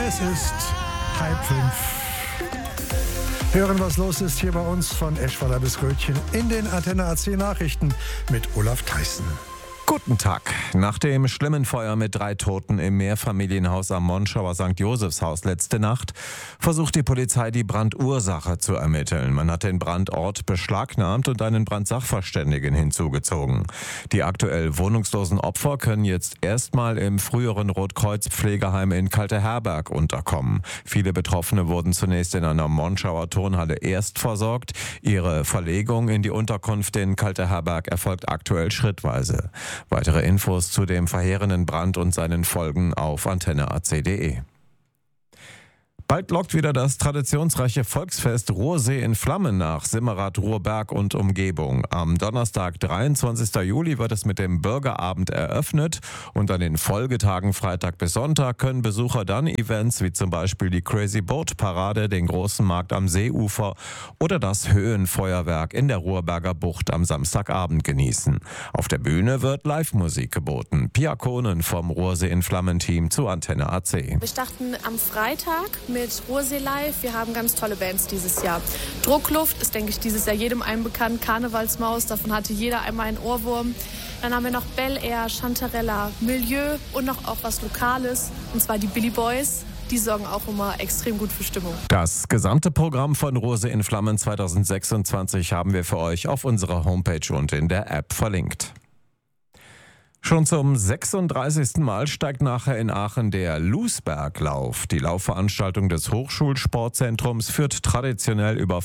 Es ist 4:30. Hören, was los ist hier bei uns von Eschweiler bis Rötchen in den Antenne AC Nachrichten mit Olaf Theissen. Guten Tag. Nach dem schlimmen Feuer mit 3 Toten im Mehrfamilienhaus am Monschauer St. Josefshaus letzte Nacht versucht die Polizei, die Brandursache zu ermitteln. Man hat den Brandort beschlagnahmt und einen Brandsachverständigen hinzugezogen. Die aktuell wohnungslosen Opfer können jetzt erstmal im früheren Rotkreuz-Pflegeheim in Kalteherberg unterkommen. Viele Betroffene wurden zunächst in einer Monschauer Turnhalle erst versorgt. Ihre Verlegung in die Unterkunft in Kalteherberg erfolgt aktuell schrittweise. Weitere Infos zu dem verheerenden Brand und seinen Folgen auf antenneac.de. Bald lockt wieder das traditionsreiche Volksfest Ruhrsee in Flammen nach Simmerath, Ruhrberg und Umgebung. Am Donnerstag, 23. Juli, wird es mit dem Bürgerabend eröffnet und an den Folgetagen Freitag bis Sonntag können Besucher dann Events wie zum Beispiel die Crazy Boat Parade, den großen Markt am Seeufer oder das Höhenfeuerwerk in der Ruhrberger Bucht am Samstagabend genießen. Auf der Bühne wird Live-Musik geboten. Pia Kohnen vom Ruhrsee in Flammen Team zu Antenne AC. Wir starten am Freitag mit Ruhrsee Live. Wir haben ganz tolle Bands dieses Jahr. Druckluft ist, denke ich, dieses Jahr jedem einen bekannt. Karnevalsmaus, davon hatte jeder einmal einen Ohrwurm. Dann haben wir noch Bel Air, Chantarella, Milieu und noch auch was Lokales, und zwar die Billy Boys. Die sorgen auch immer extrem gut für Stimmung. Das gesamte Programm von Ruhrsee in Flammen 2026 haben wir für euch auf unserer Homepage und in der App verlinkt. Schon zum 36. Mal steigt nachher in Aachen der Lousberglauf. Die Laufveranstaltung des Hochschulsportzentrums führt traditionell über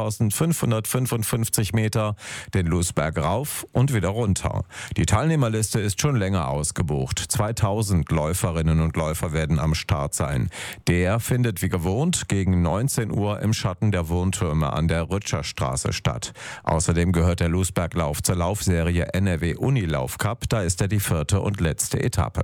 5.555 Meter den Lousberg rauf und wieder runter. Die Teilnehmerliste ist schon länger ausgebucht. 2000 Läuferinnen und Läufer werden am Start sein. Der findet wie gewohnt gegen 19 Uhr im Schatten der Wohntürme an der Rütscherstraße statt. Außerdem gehört der Lousberglauf zur Laufserie NRW Unilauf Cup. Da ist er die 4. und letzte Etappe.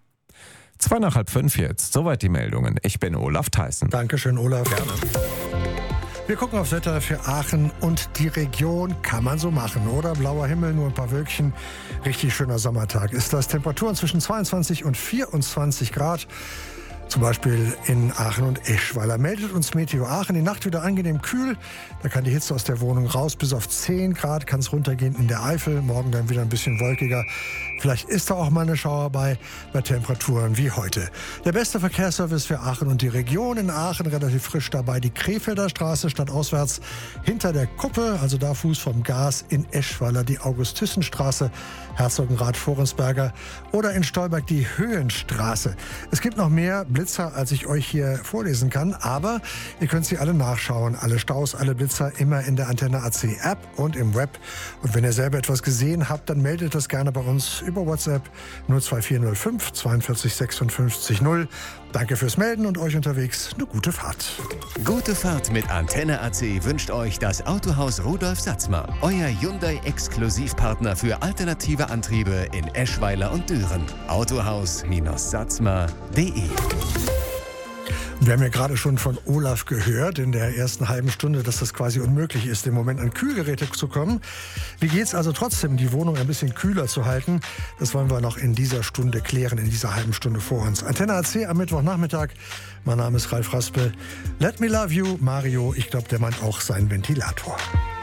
4:45 jetzt. Soweit die Meldungen. Ich bin Olaf Theissen. Dankeschön, Olaf. Gerne. Wir gucken aufs Wetter für Aachen und die Region. Kann man so machen, oder? Blauer Himmel, nur ein paar Wölkchen. Richtig schöner Sommertag ist das. Temperaturen zwischen 22 und 24 Grad. Zum Beispiel in Aachen und Eschweiler. Meldet uns Meteo Aachen. Die Nacht wieder angenehm kühl. Da kann die Hitze aus der Wohnung raus. Bis auf 10 Grad kann es runtergehen in der Eifel. Morgen dann wieder ein bisschen wolkiger. Vielleicht ist da auch mal eine Schauer bei Temperaturen wie heute. Der beste Verkehrsservice für Aachen und die Region. In Aachen relativ frisch dabei die Krefelder Straße stadtauswärts. Hinter der Kuppe, also da Fuß vom Gas, in Eschweiler die August-Thyssen-Straße, Herzogenrath-Forensberger oder in Stolberg die Höhenstraße. Es gibt noch mehr Blitzer, als ich euch hier vorlesen kann, aber ihr könnt sie alle nachschauen. Alle Staus, alle Blitzer immer in der Antenne AC App und im Web. Und wenn ihr selber etwas gesehen habt, dann meldet das gerne bei uns über WhatsApp 02405 42 56 0. Danke fürs Melden und euch unterwegs eine gute Fahrt. Gute Fahrt mit Antenne AC wünscht euch das Autohaus Rudolf Satzmer. Euer Hyundai-Exklusivpartner für alternative Antriebe in Eschweiler und Düren. Autohaus-satzmer.de. Wir haben ja gerade schon von Olaf gehört in der ersten halben Stunde, dass das quasi unmöglich ist, im Moment an Kühlgeräte zu kommen. Wie geht es also trotzdem, die Wohnung ein bisschen kühler zu halten? Das wollen wir noch in dieser Stunde klären, in dieser halben Stunde vor uns. Antenne AC am Mittwochnachmittag. Mein Name ist Ralf Raspel. Let me love you, Mario. Ich glaube, der meint auch seinen Ventilator.